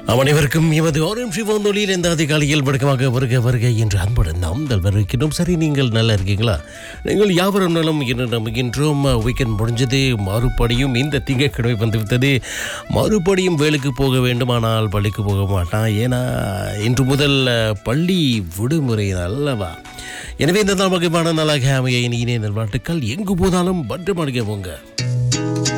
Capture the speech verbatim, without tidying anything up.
அனைவருக்கும் எமது ஆரஞ்ச் வானொலியில் இந்த அதிகாலையில் வழக்கமாக வருக வருகை என்று அன்புடன் நாம் வரவேற்கிறோம். சரி, நீங்கள் நல்லா இருக்கீங்களா? நீங்கள் யாவரும் நலம் என்று நம்புகின்றோம். வீக்கெண்ட் முடிஞ்சது, மறுபடியும் இந்த திங்கட்கிழமை வந்துவிட்டது. மறுபடியும் வேலைக்கு போக வேண்டும், ஆனால் பள்ளிக்கு போக மாட்டான். ஏன்னா இன்று முதல் பள்ளி விடுமுறை அல்லவா? எனவே இந்த நாள் மகிழ்வான நாளாக அமைய இனிய நல்வாழ்த்துக்கள். எங்கு போனாலும் பத்திரமாக போங்க.